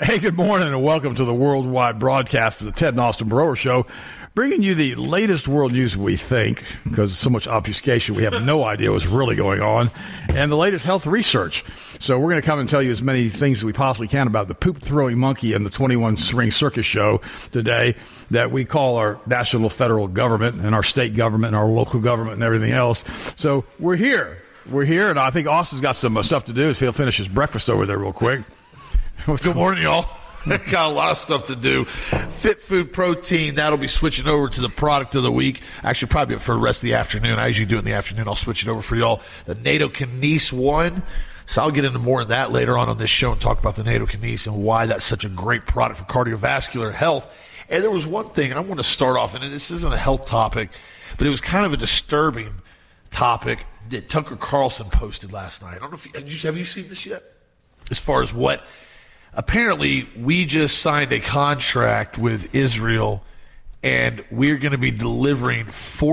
Hey, good morning and welcome to the worldwide broadcast of the Ted and Austin Broer Show, bringing you the latest world news we think, because so much obfuscation, we have no idea what's really going on, and the latest health research. So we're going to come and tell you as many things as we possibly can about the poop-throwing monkey and the 21-ring circus show today that we call our national federal government and our state government and our local government and everything else. So we're here. We're here, and I think Austin's got some stuff to do. If he'll finish his breakfast over there real quick. Good morning, y'all. Got a lot of stuff to do. Fit Food Protein, that'll be switching over to the product of the week. Actually, probably for the rest of the afternoon. I usually do it in the afternoon. I'll switch it over for y'all. The Nattokinase one. So I'll get into more of that later on this show and talk about the Nattokinase and why that's such a great product for cardiovascular health. And there was one thing I want to start off, and this isn't a health topic, but it was kind of a disturbing topic that Tucker Carlson posted last night. I don't know if have you seen this yet? As far as what... Apparently, we just signed a contract with Israel, and we're going to be delivering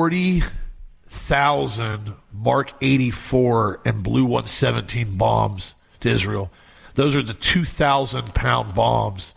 40,000 Mark 84 and Blue 117 bombs to Israel. Those are the 2,000-pound bombs.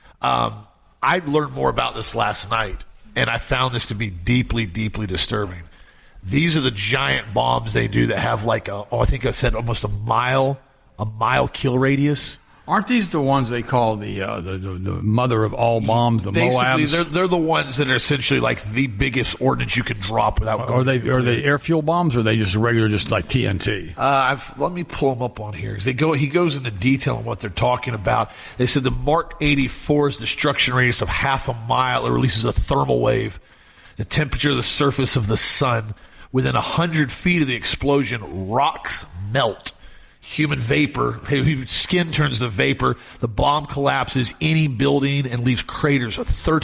I learned more about this last night, and I found this to be deeply, deeply disturbing. These are the giant bombs they do that have I think I said almost a mile kill radius. Aren't these the ones they call the mother of all bombs, the Basically, Moabs? They're the ones that are essentially like the biggest ordnance you can drop without. Are they air fuel bombs, or are they just regular, just like TNT? Let me pull them up on here. He goes into detail on what they're talking about. They said the Mark 84's destruction radius of half a mile. It releases a thermal wave. The temperature of the surface of the sun within 100 feet of the explosion, rocks melt. Human vapor, skin turns to vapor. The bomb collapses any building and leaves craters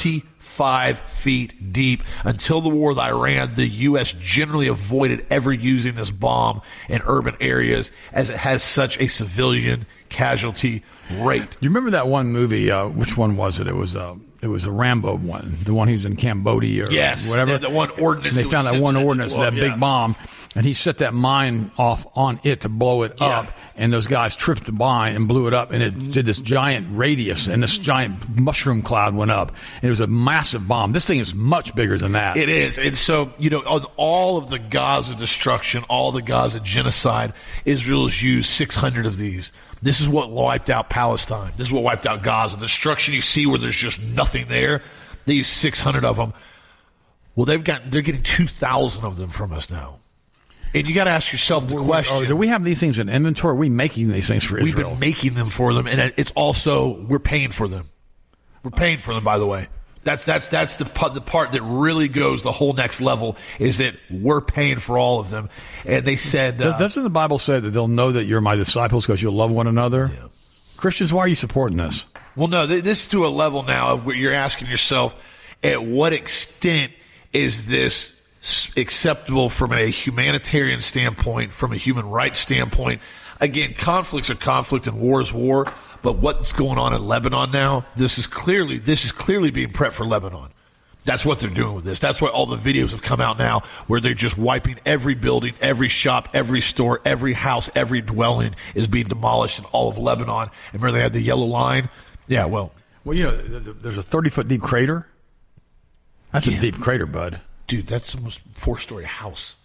35 feet deep. Until the war with Iran, the U.S. generally avoided ever using this bomb in urban areas as it has such a civilian casualty rate. You remember that one movie? Which one was it? It was a Rambo one, the one he's in Cambodia or whatever. The one ordnance. And they found that one ordnance, that big bomb, and he set that mine off on it to blow it up, and those guys tripped the mine and blew it up, and it did this giant radius, and this giant mushroom cloud went up, and it was a massive bomb. This thing is much bigger than that. It is, and so, all of the Gaza destruction, all the Gaza genocide, Israel has used 600 of these. This is what wiped out Palestine. This is what wiped out Gaza. The destruction you see where there's just nothing there, they use 600 of them. Well, they're getting 2,000 of them from us now. And you got to ask yourself the question. Do we have these things in inventory? Are we making these things for Israel? We've been making them for them, and it's also, we're paying for them. We're paying for them, by the way. That's the part that really goes the whole next level, is that we're paying for all of them. And they said... Doesn't the Bible say that they'll know that you're my disciples because you'll love one another? Yeah. Christians, why are you supporting this? Well, no, this is to a level now of where you're asking yourself, at what extent is this acceptable from a humanitarian standpoint, from a human rights standpoint? Again, conflicts are conflict and war is war. But what's going on in Lebanon now? This is clearly being prepped for Lebanon. That's what they're doing with this. That's why all the videos have come out now, where they're just wiping every building, every shop, every store, every house, every dwelling is being demolished in all of Lebanon. And remember they had the yellow line? Yeah, well, there's a 30-foot deep crater. That's a deep crater, bud. Dude, that's almost a 4-story house.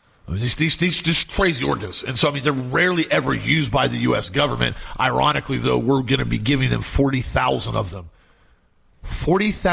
These crazy ordinance. And so, they're rarely ever used by the U.S. government. Ironically, though, we're going to be giving them 40,000 of them. 40,000